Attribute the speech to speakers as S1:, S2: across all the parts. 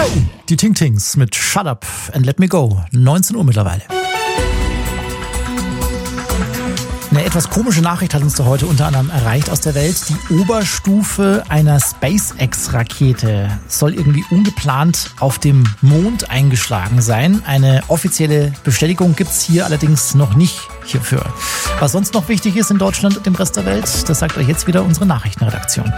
S1: Die Ting Tings mit Shut Up and Let Me Go. 19 Uhr mittlerweile. Eine etwas komische Nachricht hat uns da heute unter anderem erreicht aus der Welt. Die Oberstufe einer SpaceX-Rakete soll irgendwie ungeplant auf dem Mond eingeschlagen sein. Eine offizielle Bestätigung gibt's hier allerdings noch nicht hierfür. Was sonst noch wichtig ist in Deutschland und dem Rest der Welt, das sagt euch jetzt wieder unsere Nachrichtenredaktion.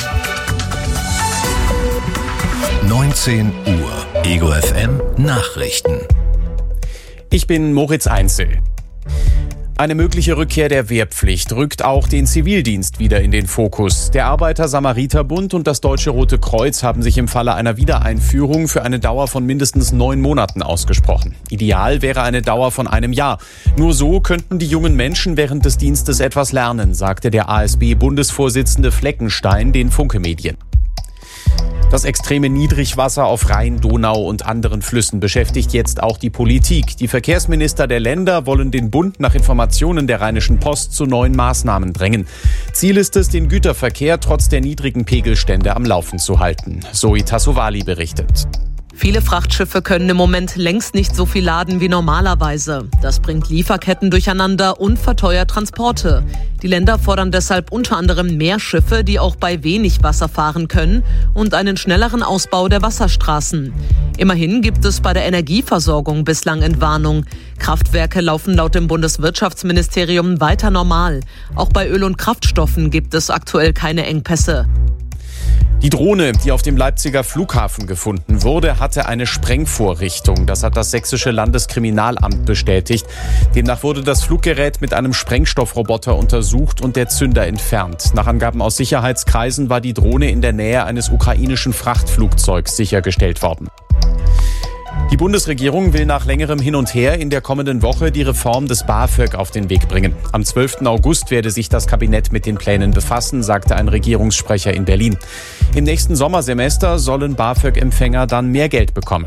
S2: 19 Uhr, Ego FM Nachrichten.
S3: Ich bin Moritz Einzel. Eine mögliche Rückkehr der Wehrpflicht rückt auch den Zivildienst wieder in den Fokus. Der Arbeiter-Samariter-Bund und das Deutsche Rote Kreuz haben sich im Falle einer Wiedereinführung für eine Dauer von mindestens 9 Monaten ausgesprochen. Ideal wäre eine Dauer von einem Jahr. Nur so könnten die jungen Menschen während des Dienstes etwas lernen, sagte der ASB-Bundesvorsitzende Fleckenstein den Funke-Medien. Das extreme Niedrigwasser auf Rhein, Donau und anderen Flüssen beschäftigt jetzt auch die Politik. Die Verkehrsminister der Länder wollen den Bund nach Informationen der Rheinischen Post zu neuen Maßnahmen drängen. Ziel ist es, den Güterverkehr trotz der niedrigen Pegelstände am Laufen zu halten. Zoe Tassovali berichtet.
S4: Viele Frachtschiffe können im Moment längst nicht so viel laden wie normalerweise. Das bringt Lieferketten durcheinander und verteuert Transporte. Die Länder fordern deshalb unter anderem mehr Schiffe, die auch bei wenig Wasser fahren können, und einen schnelleren Ausbau der Wasserstraßen. Immerhin gibt es bei der Energieversorgung bislang Entwarnung. Kraftwerke laufen laut dem Bundeswirtschaftsministerium weiter normal. Auch bei Öl und Kraftstoffen gibt es aktuell keine Engpässe.
S3: Die Drohne, die auf dem Leipziger Flughafen gefunden wurde, hatte eine Sprengvorrichtung. Das hat das sächsische Landeskriminalamt bestätigt. Demnach wurde das Fluggerät mit einem Sprengstoffroboter untersucht und der Zünder entfernt. Nach Angaben aus Sicherheitskreisen war die Drohne in der Nähe eines ukrainischen Frachtflugzeugs sichergestellt worden. Die Bundesregierung will nach längerem Hin und Her in der kommenden Woche die Reform des BAföG auf den Weg bringen. Am 12. August werde sich das Kabinett mit den Plänen befassen, sagte ein Regierungssprecher in Berlin. Im nächsten Sommersemester sollen BAföG-Empfänger dann mehr Geld bekommen.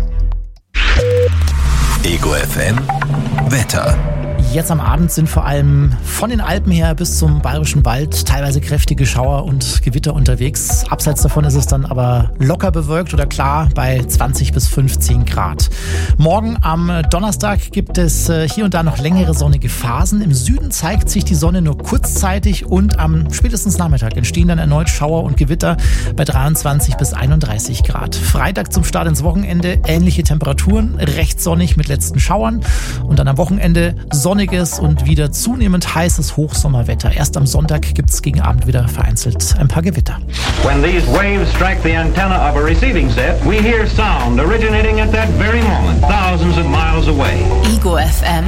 S2: Ego FM Wetter.
S1: Jetzt am Abend sind vor allem von den Alpen her bis zum Bayerischen Wald teilweise kräftige Schauer und Gewitter unterwegs. Abseits davon ist es dann aber locker bewölkt oder klar bei 20 bis 15 Grad. Morgen am Donnerstag gibt es hier und da noch längere sonnige Phasen. Im Süden zeigt sich die Sonne nur kurzzeitig und am spätestens Nachmittag entstehen dann erneut Schauer und Gewitter bei 23 bis 31 Grad. Freitag zum Start ins Wochenende ähnliche Temperaturen, recht sonnig mit letzten Schauern und dann am Wochenende sonniges und wieder zunehmend heißes Hochsommerwetter. Erst am Sonntag gibt es gegen Abend wieder vereinzelt ein paar Gewitter.
S5: When these waves strike the antenna of a receiving set, we hear sound originating at that very moment, thousands of miles away.
S6: Ego FM.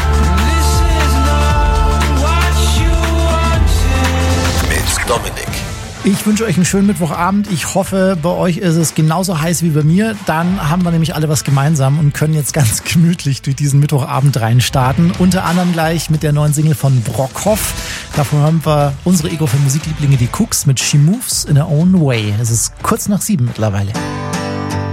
S2: Mit Dominik.
S1: Ich wünsche euch einen schönen Mittwochabend. Ich hoffe, bei euch ist es genauso heiß wie bei mir. Dann haben wir nämlich alle was gemeinsam und können jetzt ganz gemütlich durch diesen Mittwochabend reinstarten. Unter anderem gleich mit der neuen Single von Brockhoff. Davon haben wir unsere Ego für Musiklieblinge, die Cooks, mit She Moves in Her Own Way. Es ist kurz nach 7 mittlerweile.